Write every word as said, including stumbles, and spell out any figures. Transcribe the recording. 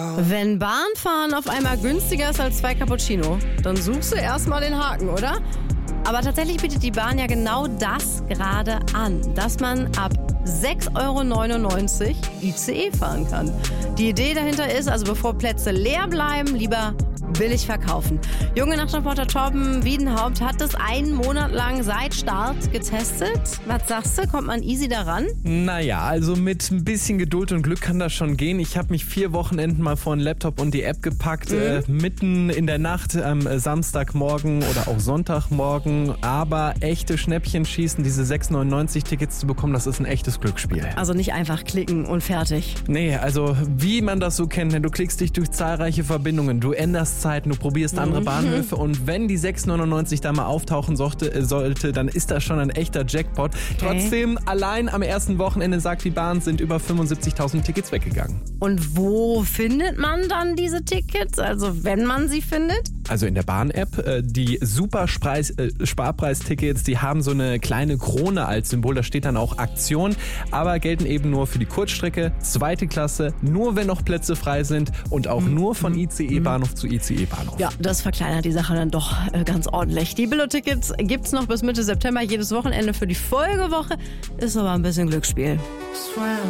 Wenn Bahnfahren auf einmal günstiger ist als zwei Cappuccino, dann suchst du erstmal den Haken, oder? Aber tatsächlich bietet die Bahn ja genau das gerade an, dass man ab sechs Euro neunundneunzig I C E fahren kann. Die Idee dahinter ist, also bevor Plätze leer bleiben, lieber billig verkaufen. Junge Nachtreporter Torben Wiedenhaupt hat das einen Monat lang seit Start getestet. Was sagst du, kommt man easy daran? Naja, also mit ein bisschen Geduld und Glück kann das schon gehen. Ich habe mich vier Wochenenden mal vor den Laptop und die App gepackt, mhm. äh, mitten in der Nacht am äh, Samstagmorgen oder auch Sonntagmorgen. Aber echte Schnäppchen schießen, diese sechs neunundneunzig Tickets zu bekommen, das ist ein echtes Glücksspiel. Also nicht einfach klicken und fertig. Nee, also wie man das so kennt, du klickst dich durch zahlreiche Verbindungen, du änderst Zeiten, du probierst andere Bahnhöfe und wenn die sechs neunundneunzig da mal auftauchen sollte, sollte, dann ist das schon ein echter Jackpot. Okay. Trotzdem, allein am ersten Wochenende, sagt die Bahn, sind über fünfundsiebzigtausend Tickets weggegangen. Und wo findet man dann diese Tickets? Also wenn man sie findet? Also in der Bahn-App, die Super-Sparpreis-Tickets, die haben so eine kleine Krone als Symbol, da steht dann auch Aktion, aber gelten eben nur für die Kurzstrecke, zweite Klasse, nur wenn noch Plätze frei sind und auch mhm. nur von I C E-Bahnhof mhm. zu I C E-Bahnhof. Ja, das verkleinert die Sache dann doch äh, ganz ordentlich. Die Billo-Tickets gibt's noch bis Mitte September, jedes Wochenende für die Folgewoche, ist aber ein bisschen Glücksspiel.